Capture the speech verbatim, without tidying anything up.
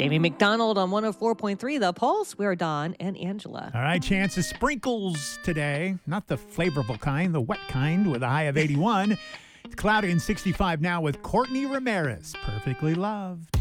Jamie McDonald on one oh four point three The Pulse. We're Don and Angela. All right, chance of sprinkles today. Not the flavorful kind, the wet kind with a high of eighty-one. It's cloudy and sixty-five now with Courtney Ramirez. Perfectly Loved.